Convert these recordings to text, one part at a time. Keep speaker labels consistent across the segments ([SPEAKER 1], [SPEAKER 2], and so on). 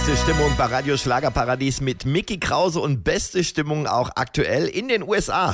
[SPEAKER 1] Beste Stimmung bei Radio Schlagerparadies mit Micky Krause und beste Stimmung auch aktuell in den USA.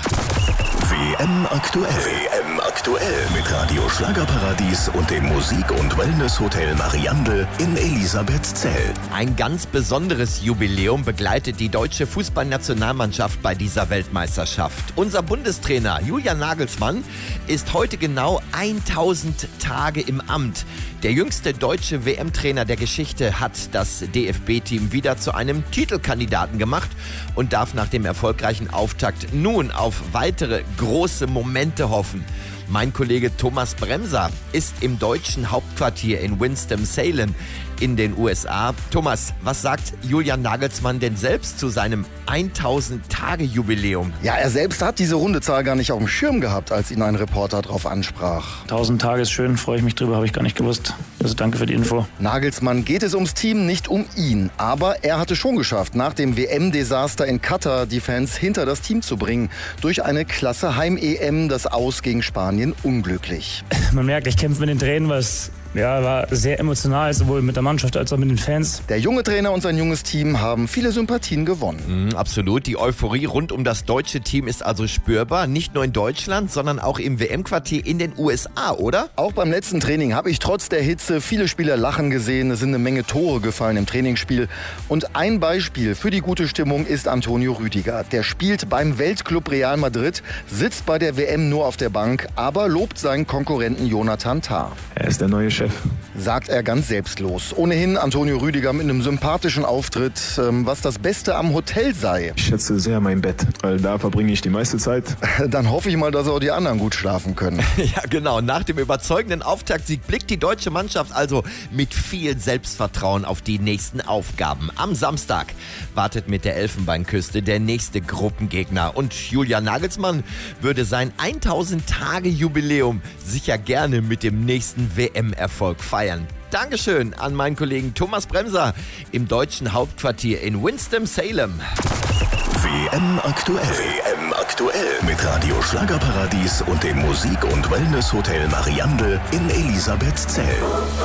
[SPEAKER 2] WM aktuell. WM aktuell mit Radio Schlagerparadies und dem Musik- und Wellness-Hotel Mariandel in Elisabethzell.
[SPEAKER 1] Ein ganz besonderes Jubiläum begleitet die deutsche Fußballnationalmannschaft bei dieser Weltmeisterschaft. Unser Bundestrainer Julian Nagelsmann ist heute genau 1000 Tage im Amt. Der jüngste deutsche WM-Trainer der Geschichte hat das DFB-Team wieder zu einem Titelkandidaten gemacht und darf nach dem erfolgreichen Auftakt nun auf weitere große Momente hoffen. Mein Kollege Thomas Bremser ist im deutschen Hauptquartier in Winston-Salem in den USA. Thomas, was sagt Julian Nagelsmann denn selbst zu seinem 1000-Tage-Jubiläum?
[SPEAKER 3] Ja, er selbst hat diese runde Zahl gar nicht auf dem Schirm gehabt, als ihn ein Reporter darauf ansprach.
[SPEAKER 4] 1000 Tage ist schön, freue ich mich drüber, habe ich gar nicht gewusst. Also danke für die Info.
[SPEAKER 3] Nagelsmann geht es ums Team, nicht um ihn. Aber er hatte schon geschafft, nach dem WM-Desaster in Katar die Fans hinter das Team zu bringen. Durch eine klasse Heim-EM, das Aus gegen Spanien unglücklich.
[SPEAKER 4] Man merkt, ich kämpfe mit den Tränen, weil es war sehr emotional, sowohl mit der Mannschaft als auch mit den Fans.
[SPEAKER 3] Der junge Trainer und sein junges Team haben viele Sympathien gewonnen.
[SPEAKER 1] Absolut. Die Euphorie rund um das deutsche Team ist also spürbar. Nicht nur in Deutschland, sondern auch im WM-Quartier in den USA, oder?
[SPEAKER 3] Auch beim letzten Training habe ich trotz der Hitze viele Spieler lachen gesehen. Es sind eine Menge Tore gefallen im Trainingsspiel. Und ein Beispiel für die gute Stimmung ist Antonio Rüdiger. Der spielt beim Weltclub Real Madrid, sitzt bei der WM nur auf der Bank, aber lobt seinen Konkurrenten Jonathan Tah.
[SPEAKER 5] Er ist der neue Chef.
[SPEAKER 3] Sagt er ganz selbstlos. Ohnehin Antonio Rüdiger mit einem sympathischen Auftritt, was das Beste am Hotel sei.
[SPEAKER 5] Ich schätze sehr mein Bett, weil da verbringe ich die meiste Zeit.
[SPEAKER 3] Dann hoffe ich mal, dass auch die anderen gut schlafen können.
[SPEAKER 1] Ja, genau. Nach dem überzeugenden Auftaktsieg blickt die deutsche Mannschaft also mit viel Selbstvertrauen auf die nächsten Aufgaben. Am Samstag wartet mit der Elfenbeinküste der nächste Gruppengegner. Und Julian Nagelsmann würde sein 1000-Tage-Jubiläum sicher gerne mit dem nächsten WM-Erfolg feiern. Dankeschön an meinen Kollegen Thomas Bremser im deutschen Hauptquartier in Winston-Salem.
[SPEAKER 2] WM aktuell. WM aktuell mit Radio Schlagerparadies und dem Musik- und Wellness-Hotel Mariandel in Elisabethzell.